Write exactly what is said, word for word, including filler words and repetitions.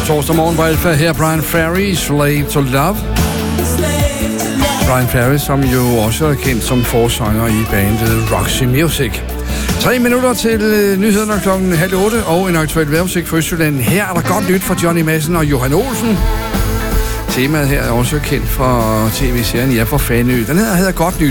Torsdag morgen på Alfa, her Brian Ferry, Slave to Love. Brian Ferry, som jo også er kendt som forsanger i bandet Roxy Music. Tre minutter til øh, nyhederne klokken halv otte og en aktuel vejrudsigt for Østjylland. Her er der godt nyt fra Johnny Madsen og Johan Olsen. Temaet her er også kendt fra tv-serien Ja for Fanø. Den her hedder Godt Nyt.